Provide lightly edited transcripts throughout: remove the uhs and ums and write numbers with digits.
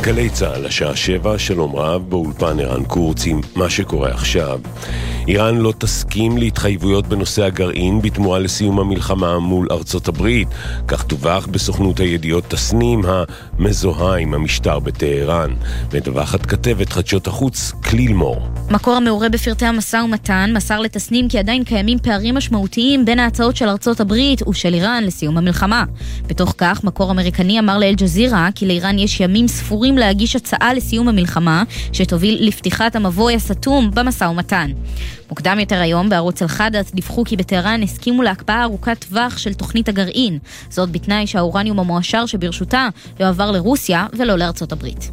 גלי צהל, השעה 7, שלום רב, באולפן ערן קורץ עם מה שקורה עכשיו. איראן לא תסכים להתחייבויות בנושא הגרעין בתמורה לסיום המלחמה מול ארצות הברית, כך דווח בסוכנות הידיעות תסנים המזוהה עם המשטר בטהרן. מדווחת כתבת חדשות החוץ כליל מור. מקור המעורה בפרטי המשא ומתן מסר לתסנים כי עדיין קיימים פערים משמעותיים בין ההצעות של ארצות הברית ושל איראן לסיום המלחמה. בתוך כך, מקור אמריקני אמר לאל-ג'זירה כי לאיראן יש ימים ספורים להגיש הצעה לסיום המלחמה שתוביל לפתיחת המבוי הסתום במשא ומתן. מוקדם יותר היום בערוץ אל-חדאת' דיווחו כי בטהרן הסכימו להקפאה ארוכת טווח של תוכנית הגרעין, זאת בתנאי שהאורניום המועשר שברשותה יועבר לרוסיה ולא לארצות הברית.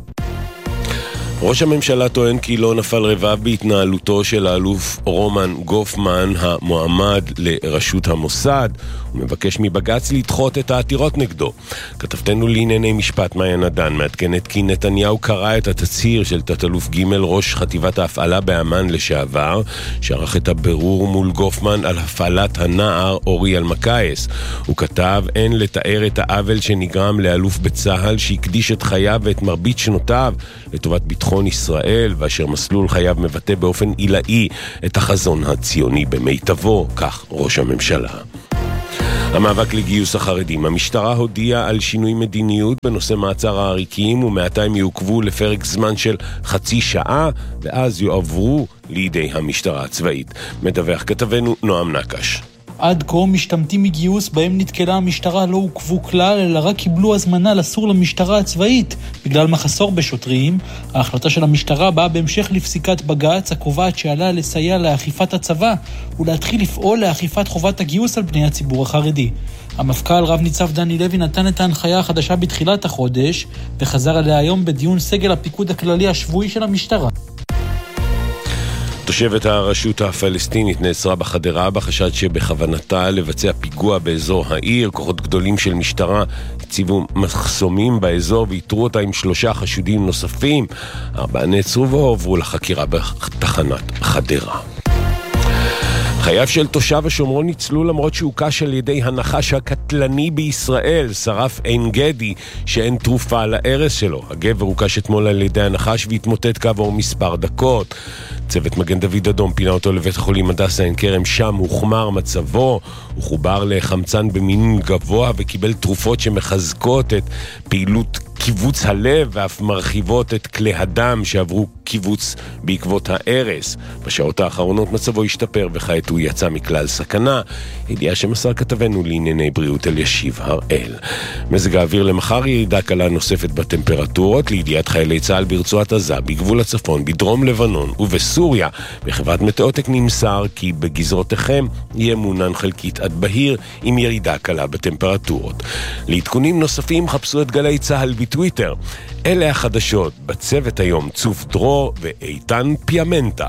ראש הממשלה טוען כי לא נפל רבב בהתנהלותו של האלוף רומן גופמן, המועמד לראשות המוסד. הוא מבקש מבג"ץ לדחות את העתירות נגדו. כתבתנו לענייני משפט מאיה נדן מעדכנת כי נתניהו קרא את התצהיר של תת-אלוף ג' ראש חטיבת ההפעלה באמן לשעבר, שערך את הבירור מול גופמן על הפעלת הנער אורי אלמקייס. הוא כתב, אין לתאר את העוול שנגרם לאלוף בצהל שהקדיש את חייו ואת מרבית שנותיו לטובת ביטחון ישראל, ואשר מסלול חייו מבטא באופן עילאי את החזון הציוני במיטבו, כך ראש הממשלה. המאבק לגיוס החרדים. המשטרה הודיעה על שינוי מדיניות בנושא מעצר העריקים, ומעתה הם יעוכבו לפרק זמן של חצי שעה, ואז יועברו לידי המשטרה הצבאית. מדווח כתבנו נועם נקש. עד כה משתמטים מגיוס בהם נתקלה המשטרה לא עוקבו כלל, אלא רק קיבלו הזמנה לסור למשטרה הצבאית. בגלל מחסור בשוטרים, ההחלטה של המשטרה באה בהמשך לפסיקת בג"ץ, הקובעת שעלה לסייע לאכיפת הצבא, ולהתחיל לפעול לאכיפת חובת הגיוס על בני הציבור החרדי. המפכ"ל רב ניצב דני לוי נתן את ההנחיה החדשה בתחילת החודש, וחזר עליה היום בדיון סגל הפיקוד הכללי השבועי של המשטרה. תושבת הרשות הפלסטינית נעצרה בחדרה בחשד שבכוונתה לבצע פיגוע באזור העיר. כוחות גדולים של משטרה הציבו מחסומים באזור ויתרו אותה עם 3 חשודים נוספים. 4 נעצרו והועברו לחקירה בתחנת חדרה. חייו של תושב השומרון ניצלו למרות שהוקש על ידי הנחש הקטלני בישראל, שרף עין גדי, שאין תרופה להרס שלו. הגבר הוקש אתמול על ידי הנחש והתמוטט כעבור מספר דקות. צוות מגן דוד אדום פינה אותו לבית החולים הדסה עין כרם, שם הוחמר מצבו. הוא חובר לחמצן במינון גבוה וקיבל תרופות שמחזקות את פעילות קיבוץ הלב ואף מרחיבות את כלי הדם שעברו קיבוץ בעקבות ההרס. בשעות האחרונות מצבו השתפר וכעת הוא יצא מכלל סכנה. ידיעה שמסר כתבנו לענייני בריאות אלישיב הראל. מזג האוויר למחר ירידה קלה נוספת בטמפרטורות. לידיעת חיילי צה"ל ברצועת עזה, בגבול הצפון, בדרום לבנון ובסוריה, בחברת מטאוטק נמסר כי בגזרותיכם יהיה מעונן חלקית עד בהיר עם ירידה קלה בטמפרטורות. לעדכונים נוספים חפשו את גלי צה"ל בטוויטר. אלה החדשות. בצוות היום צוף דרור ואיתן פיאמנטה.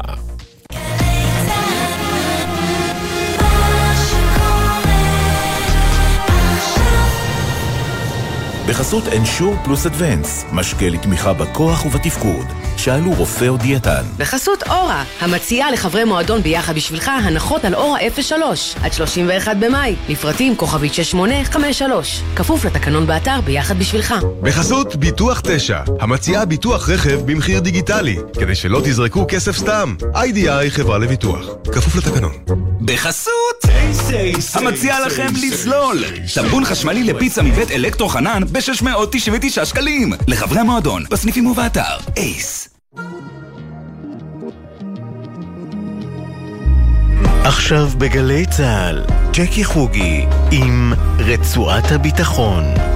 בחסות אנשור פלוס אדוונס, משקה לתמיכה בכוח ובתפקוד. שאלו רופא או דיאטן. בחסות אורה, המציעה לחברי מועדון ביחד בשבילך הנחות על אורה 03 עד 31 במאי, לפרטים כוכבית 6853, כפוף לתקנון באתר ביחד בשבילך. בחסות ביטוח 9, המציעה ביטוח רכב במחיר דיגיטלי, כדי שלא תזרקו כסף סתם. IDI חברה לביטוח, כפוף לתקנון. בחסות המציעה לכם לסלול טבון חשמלי לפיצה מבית אלקטרו חנן ב-699 שקלים לחברי המועדון בסניפים ובאתר אייס. עכשיו בגלי צהל, ג'קי חוגי עם רצועת הביטחון.